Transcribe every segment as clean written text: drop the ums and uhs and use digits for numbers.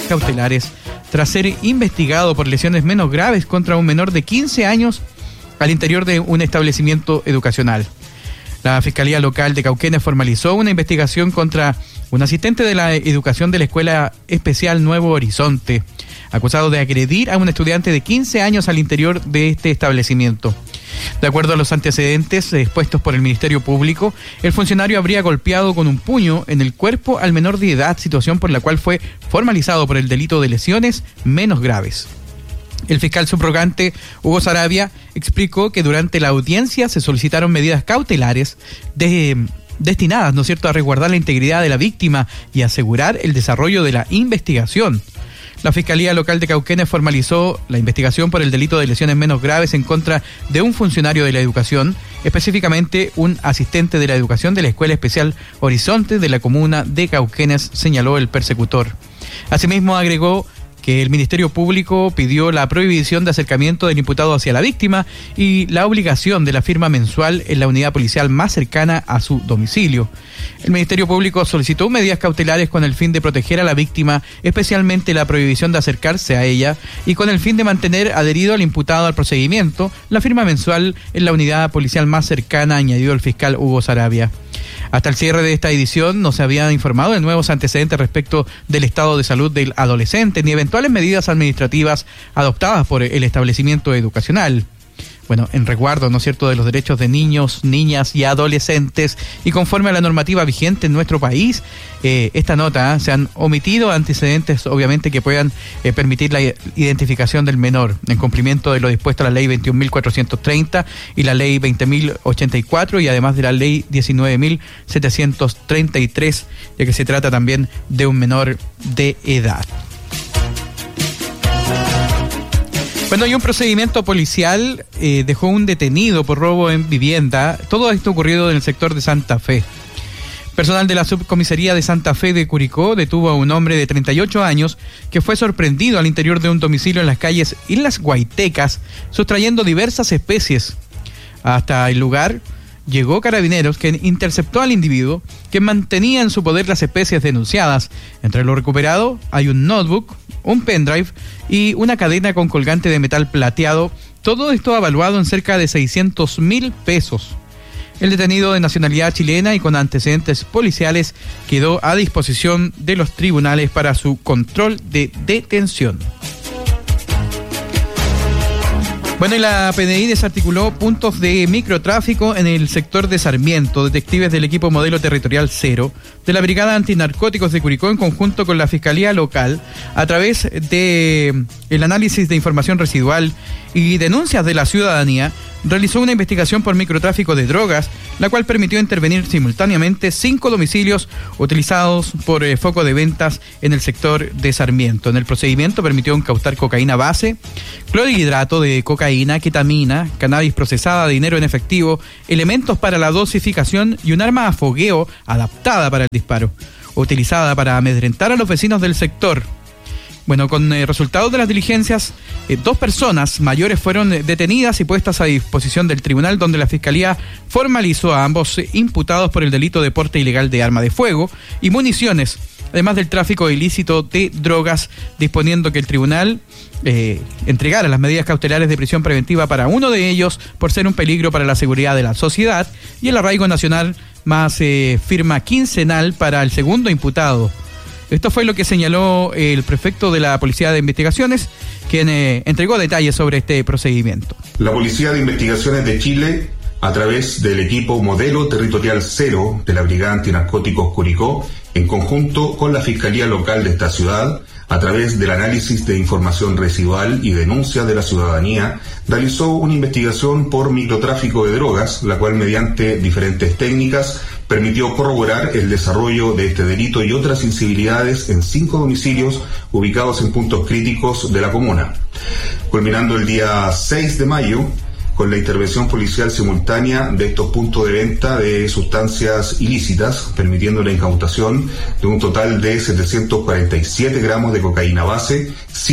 cautelares tras ser investigado por lesiones menos graves contra un menor de 15 años al interior de un establecimiento educacional. La Fiscalía Local de Cauquenes formalizó una investigación contra un asistente de la educación de la Escuela Especial Nuevo Horizonte, acusado de agredir a un estudiante de 15 años al interior de este establecimiento. De acuerdo a los antecedentes expuestos por el Ministerio Público, el funcionario habría golpeado con un puño en el cuerpo al menor de edad, situación por la cual fue formalizado por el delito de lesiones menos graves. El fiscal subrogante Hugo Saravia explicó que durante la audiencia se solicitaron medidas cautelares destinadas, ¿no es cierto?, a resguardar la integridad de la víctima y asegurar el desarrollo de la investigación. La Fiscalía Local de Cauquenes formalizó la investigación por el delito de lesiones menos graves en contra de un funcionario de la educación, específicamente un asistente de la educación de la Escuela Especial Horizonte de la comuna de Cauquenes, señaló el persecutor. Asimismo, agregó que el Ministerio Público pidió la prohibición de acercamiento del imputado hacia la víctima y la obligación de la firma mensual en la unidad policial más cercana a su domicilio. El Ministerio Público solicitó medidas cautelares con el fin de proteger a la víctima, especialmente la prohibición de acercarse a ella, y con el fin de mantener adherido al imputado al procedimiento, la firma mensual en la unidad policial más cercana, añadió el fiscal Hugo Saravia. Hasta el cierre de esta edición no se habían informado de nuevos antecedentes respecto del estado de salud del adolescente ni eventuales medidas administrativas adoptadas por el establecimiento educacional. Bueno, en resguardo, ¿no es cierto?, de los derechos de niños, niñas y adolescentes, y conforme a la normativa vigente en nuestro país, esta nota se han omitido antecedentes, obviamente, que puedan permitir la identificación del menor, en cumplimiento de lo dispuesto a la ley 21.430 y la ley 20.084, y además de la ley 19.733, ya que se trata también de un menor de edad. Bueno, y un procedimiento policial dejó un detenido por robo en vivienda. Todo esto ocurrido en el sector de Santa Fe. Personal de la subcomisaría de Santa Fe de Curicó detuvo a un hombre de 38 años que fue sorprendido al interior de un domicilio en las calles Islas Guaitecas, sustrayendo diversas especies. Hasta el lugar llegó Carabineros, que interceptó al individuo que mantenía en su poder las especies denunciadas. Entre lo recuperado hay un notebook, un pendrive y una cadena con colgante de metal plateado, todo esto evaluado en cerca de 600.000 pesos. El detenido, de nacionalidad chilena y con antecedentes policiales, quedó a disposición de los tribunales para su control de detención. Bueno, y la PDI desarticuló puntos de microtráfico en el sector de Sarmiento. Detectives del equipo Modelo Territorial 0 de la Brigada Antinarcóticos de Curicó, en conjunto con la Fiscalía Local, a través de el análisis de información residual y denuncias de la ciudadanía, realizó una investigación por microtráfico de drogas, la cual permitió intervenir simultáneamente 5 domicilios utilizados por foco de ventas en el sector de Sarmiento. En el procedimiento permitió incautar cocaína base, clorhidrato de cocaína, ketamina, cannabis procesada, dinero en efectivo, elementos para la dosificación y un arma a fogueo adaptada para el disparo, utilizada para amedrentar a los vecinos del sector. Bueno, con resultados de las diligencias, 2 personas mayores fueron detenidas y puestas a disposición del tribunal, donde la Fiscalía formalizó a ambos imputados por el delito de porte ilegal de arma de fuego y municiones, además del tráfico ilícito de drogas, disponiendo que el tribunal entregara las medidas cautelares de prisión preventiva para uno de ellos por ser un peligro para la seguridad de la sociedad, y el arraigo nacional más firma quincenal para el segundo imputado. Esto fue lo que señaló el prefecto de la Policía de Investigaciones, quien entregó detalles sobre este procedimiento. La Policía de Investigaciones de Chile, a través del equipo Modelo Territorial 0 de la Brigada Antinarcóticos Curicó, en conjunto con la Fiscalía Local de esta ciudad, a través del análisis de información residual y denuncias de la ciudadanía, realizó una investigación por microtráfico de drogas, la cual, mediante diferentes técnicas, permitió corroborar el desarrollo de este delito y otras incivilidades en 5 domicilios ubicados en puntos críticos de la comuna. Culminando el día 6 de mayo, con la intervención policial simultánea de estos puntos de venta de sustancias ilícitas, permitiendo la incautación de un total de 747 gramos de cocaína base,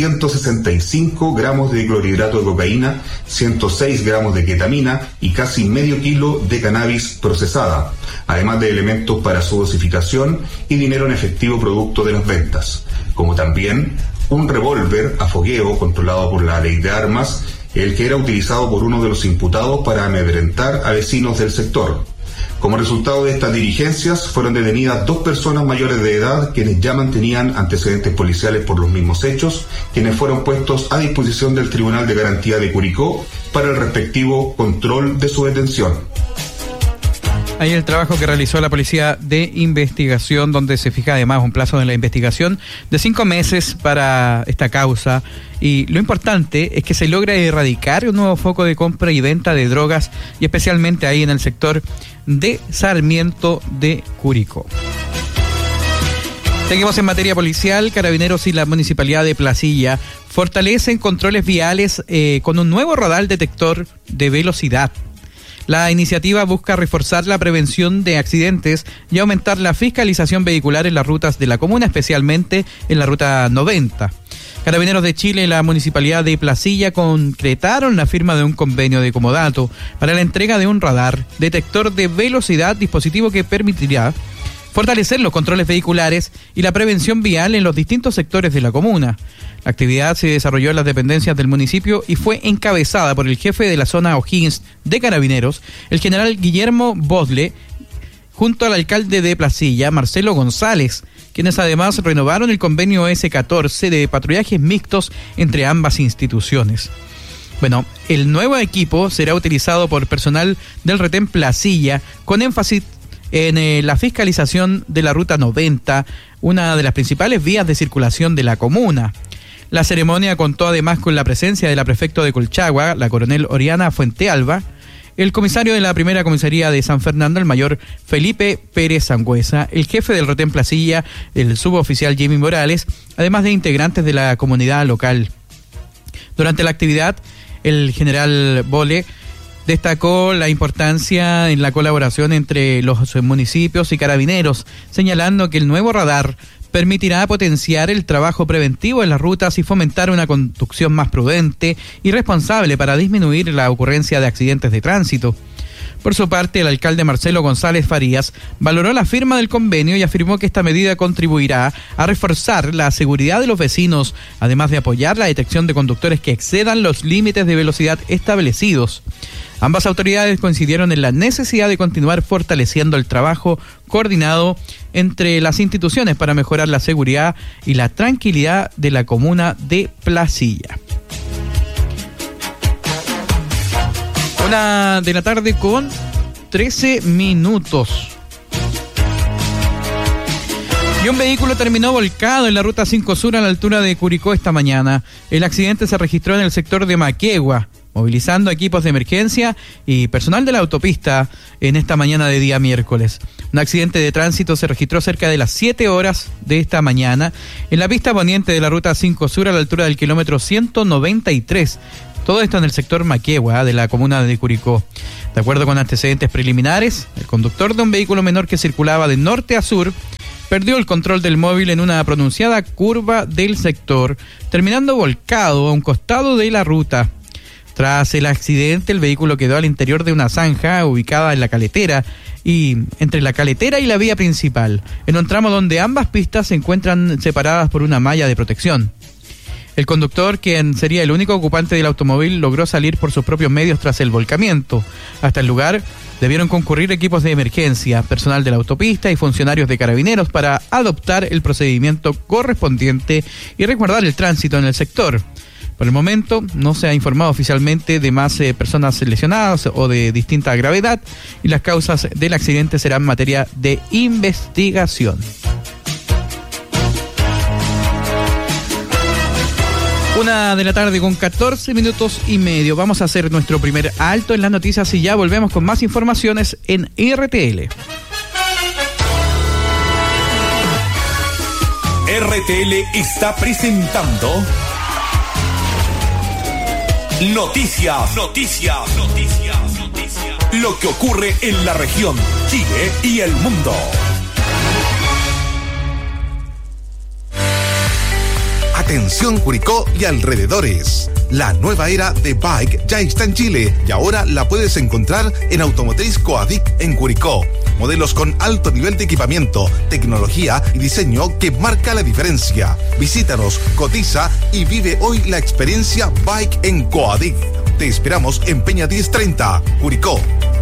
165 gramos de clorhidrato de cocaína, 106 gramos de ketamina y casi medio kilo de cannabis procesada, además de elementos para su dosificación y dinero en efectivo producto de las ventas. como también un revólver a fogueo controlado por la ley de armas, el que era utilizado por uno de los imputados para amedrentar a vecinos del sector. Como resultado de estas diligencias, fueron detenidas 2 personas mayores de edad, quienes ya mantenían antecedentes policiales por los mismos hechos, quienes fueron puestos a disposición del Tribunal de Garantía de Curicó para el respectivo control de su detención. Ahí el trabajo que realizó la Policía de Investigación, donde se fija además un plazo de la investigación de 5 meses para esta causa. Y lo importante es que se logra erradicar un nuevo foco de compra y venta de drogas, y especialmente ahí en el sector de Sarmiento de Curicó. Seguimos en materia policial. Carabineros y la Municipalidad de Placilla fortalecen controles viales con un nuevo radar detector de velocidad. La iniciativa busca reforzar la prevención de accidentes y aumentar la fiscalización vehicular en las rutas de la comuna, especialmente en la ruta 90. Carabineros de Chile y la Municipalidad de Placilla concretaron la firma de un convenio de comodato para la entrega de un radar detector de velocidad, dispositivo que permitirá fortalecer los controles vehiculares y la prevención vial en los distintos sectores de la comuna. La actividad se desarrolló en las dependencias del municipio y fue encabezada por el jefe de la zona O'Higgins de Carabineros, el general Guillermo Bodle, junto al alcalde de Placilla, Marcelo González, quienes además renovaron el convenio S14 de patrullajes mixtos entre ambas instituciones. Bueno, el nuevo equipo será utilizado por personal del Retén Placilla, con énfasis en la fiscalización de la ruta 90, una de las principales vías de circulación de la comuna. La ceremonia contó además con la presencia de la prefecto de Colchagua, la coronel Oriana Fuentealba, el comisario de la primera comisaría de San Fernando, el mayor Felipe Pérez Sangüesa, el jefe del Retén Placilla, el suboficial Jimmy Morales, además de integrantes de la comunidad local. Durante la actividad, el general Bole destacó la importancia en la colaboración entre los municipios y carabineros, señalando que el nuevo radar permitirá potenciar el trabajo preventivo en las rutas y fomentar una conducción más prudente y responsable para disminuir la ocurrencia de accidentes de tránsito. Por su parte, el alcalde Marcelo González Farías valoró la firma del convenio y afirmó que esta medida contribuirá a reforzar la seguridad de los vecinos, además de apoyar la detección de conductores que excedan los límites de velocidad establecidos. Ambas autoridades coincidieron en la necesidad de continuar fortaleciendo el trabajo coordinado entre las instituciones para mejorar la seguridad y la tranquilidad de la comuna de Placilla. 1 de la tarde con 13 minutos. Y un vehículo terminó volcado en la ruta 5 Sur a la altura de Curicó esta mañana. El accidente se registró en el sector de Maquegua, movilizando equipos de emergencia y personal de la autopista en esta mañana de día miércoles. Un accidente de tránsito se registró cerca de las 7 horas de esta mañana en la pista poniente de la ruta 5 Sur a la altura del kilómetro 193. Todo esto en el sector Maquegua de la comuna de Curicó. De acuerdo con antecedentes preliminares, el conductor de un vehículo menor que circulaba de norte a sur perdió el control del móvil en una pronunciada curva del sector, terminando volcado a un costado de la ruta. Tras el accidente, el vehículo quedó al interior de una zanja ubicada en la caletera y entre la caletera y la vía principal, en un tramo donde ambas pistas se encuentran separadas por una malla de protección. El conductor, quien sería el único ocupante del automóvil, logró salir por sus propios medios tras el volcamiento. Hasta el lugar debieron concurrir equipos de emergencia, personal de la autopista y funcionarios de Carabineros para adoptar el procedimiento correspondiente y resguardar el tránsito en el sector. Por el momento no se ha informado oficialmente de más personas lesionadas o de distinta gravedad, y las causas del accidente serán materia de investigación. 1 de la tarde con 14 minutos y medio. Vamos a hacer nuestro primer alto en las noticias y ya volvemos con más informaciones en RTL. RTL está presentando Noticias. Lo que ocurre en la región, Chile y el mundo. Atención Curicó y alrededores. La nueva era de Bike ya está en Chile y ahora la puedes encontrar en Automotriz Coadic en Curicó. modelos con alto nivel de equipamiento, tecnología y diseño que marca la diferencia. Visítanos, cotiza y vive hoy la experiencia Bike en Coadig. Te esperamos en Peña 1030, Curicó.